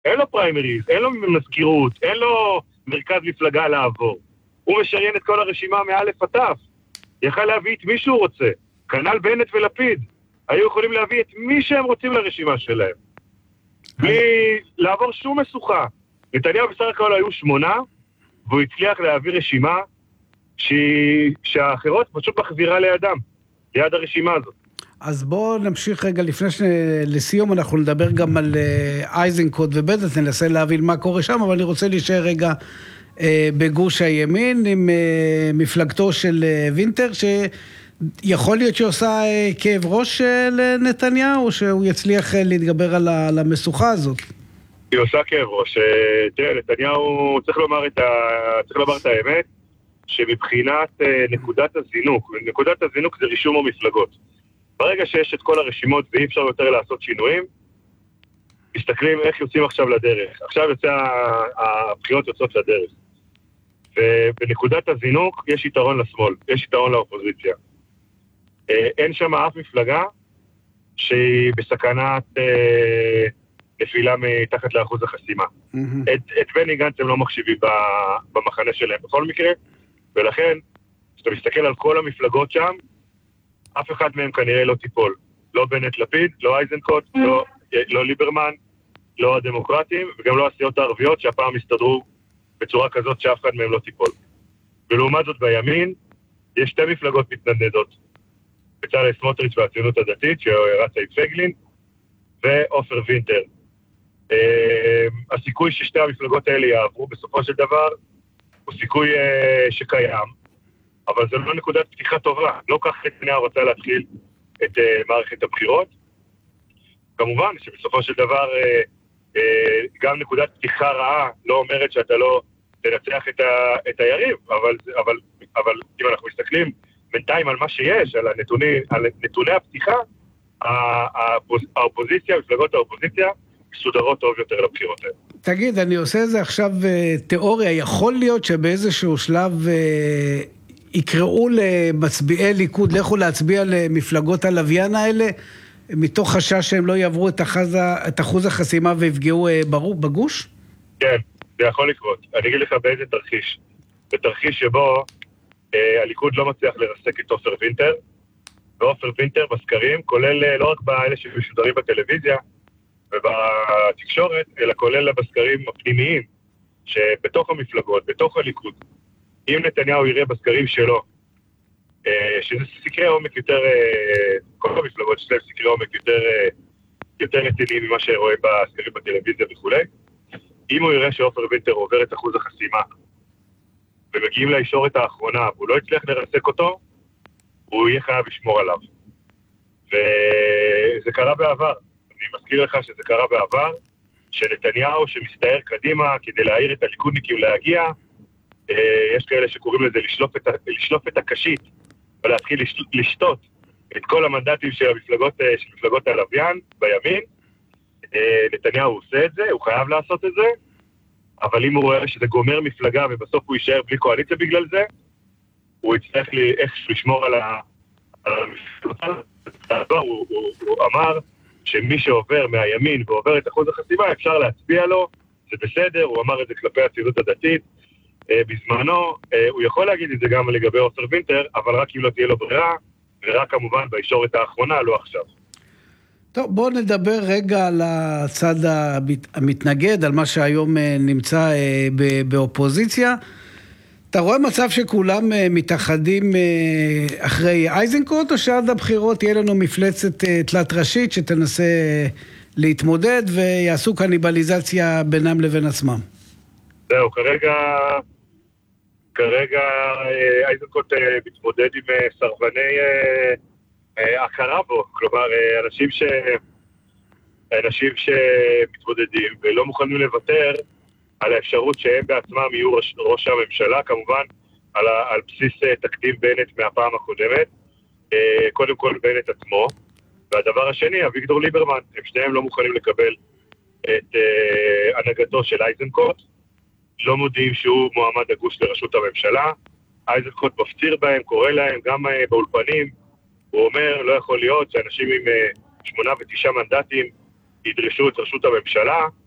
אין לו פריימריז, אין לו מזכירות, אין לו מרכז מפלגה לעבור. הוא משריין את כל הרשימה מאלף עד תף. יכל להביא את מי שהוא רוצה. כנ"ל בנט ולפיד. היו יכולים להביא את מי שהם רוצים לרשימה שלהם. בלי לעבור שום משוכה. נתניהו בסך הכל היו 8, והוא הצליח להביא רשימה שהאחרות פשוט מחזירה לידם, ליד הרשימה הזאת. אז בואו נמשיך רגע, לפני לסיום אנחנו נדבר גם על אייזנקוט ובנט, ננסה להבין מה קורה שם, אבל אני רוצה להישאר רגע בגוש הימין עם מפלגתו של וינטר, שיכול להיות שעושה כאב ראש לנתניהו, או שהוא יצליח להתגבר על המשוכה הזאת? היא עושה כאב ראש. תראה, נתניהו, צריך לומר את האמת, שמבחינת נקודת הזינוק זה רישום המפלגות. ברגע שיש את כל הרשימות ואי אפשר יותר לעשות שינויים, מסתכלים איך יוצאים עכשיו לדרך. עכשיו הבחירות יוצאות לדרך. ובנקודת הזינוק יש יתרון לשמאל, יש יתרון לאופוזיציה. אין שם אף מפלגה שהיא בסכנת נפילה מתחת לאחוז החסימה. את בני גנץ הם לא מחשיבים במחנה שלהם בכל מקרה, ולכן, כשאתה מסתכל על כל המפלגות שם, אף אחד מהם כנראה לא תיפול. לא בנט לפיד, לא אייזנקוט, לא ליברמן, לא הדמוקרטים, וגם לא הסיעות הערביות שהפעם הסתדרו בצורה כזאת שאף אחד מהם לא תיפול. ולעומת זאת בימין, יש 2 מפלגות מתנדנדות. בצלאל סמוטריץ' והציונות הדתית, שרצה עם פייגלין, ועופר וינטר. הסיכוי ששתי המפלגות האלה יעברו בסופו של דבר, הוא סיכוי שקיים, אבל זה לא נקודת פתיחה טובה. לא כך נתניהו רוצה להתחיל את מערכת הבחירות. כמובן שבסופו של דבר גם נקודת פתיחה רעה לא אומרת שאתה לא תנצח את היריב, אבל אם אנחנו מסתכלים בינתיים על מה שיש, על נתוני הפתיחה, האופוזיציה, מפלגות האופוזיציה, מסודרות טוב יותר לבחירות האלה. תגיד, אני עושה איזה עכשיו תיאוריה, יכול להיות שבאיזשהו שלב יקראו למצביעי ליכוד, לכו להצביע למפלגות הלוויין האלה, מתוך חשש שהם לא יעברו את אחוז החסימה ויפגעו בגוש? כן, זה יכול לקרות. אני אגיד לך באיזה תרחיש. בתרחיש שבו הליכוד לא מצליח לרסק את עופר וינטר, ועופר וינטר בסקרים, כולל לא רק באלה שמשודרים בטלוויזיה ובתקשורת, אלא כולל בסקרים הפנימיים, שבתוך המפלגות, בתוך הליכוד, אם נתניהו יראה בסקרים שלו, שזה סקרי עומק יותר, כל המפלגות שלהם סקרי עומק יותר רציניים ממה שרואים בסקרים בטלוויזיה וכו'. אם הוא יראה שעופר וינטר עובר את אחוז החסימה, ומגיעים לישורת האחרונה, והוא לא יצליח לרסק אותו, הוא יהיה חייב לשמור עליו. וזה קרה בעבר. אני מזכיר לך שזה קרה בעבר, שנתניהו שמסתער קדימה כדי להעיר את הליכודניקים להגיע, יש כאלה שקוראים לזה לשלוף את הקשית, ולהתחיל לשתות את כל המנדטים של מפלגות הלוויין בימין. נתניהו עושה את זה, הוא חייב לעשות את זה, אבל אם הוא רואה שזה גומר מפלגה ובסוף הוא יישאר בלי קואליציה בגלל זה, הוא יצטרך איך לשמור על המפלגות. הוא אמר שמי שעובר מהימין ועובר את אחוז החסימה, אפשר להצביע לו, זה בסדר, הוא אמר את זה כלפי הציונות הדתית, בזמנו, הוא יכול להגיד את זה גם לגבי עופר וינטר, אבל רק אם לא תהיה לו ברירה, ורק כמובן בישורת האחרונה, לא עכשיו. טוב, בואו נדבר רגע על הצד המתנגד, על מה שהיום נמצא באופוזיציה. אתה רואה מצב שכולם מתאחדים אחרי אייזנקוט, או שעד הבחירות תהיה לנו מפלצת תלת ראשית שתנסה להתמודד ויעשו קניבליזציה בינם לבין עצמם? זהו, כרגע אייזנקוט מתמודד עם סרבני הכרה בו, כלומר אנשים שמתמודדים ולא מוכנים לוותר על האפשרות שהם בעצמם יהיו ראש הממשלה, כמובן על בסיס תקדים בנט מהפעם הקודמת, קודם כל בנט עצמו, והדבר השני, אביגדור ליברמן, הם שניהם לא מוכנים לקבל את הנהגתו של אייזנקוט, לא מודיעים שהוא מועמד הגוש לראשות הממשלה, אייזנקוט מפציר בהם, קורא להם גם באולפנים, הוא אומר, לא יכול להיות שאנשים עם 8 ו9 מנדטים ידרשו את ראשות הממשלה,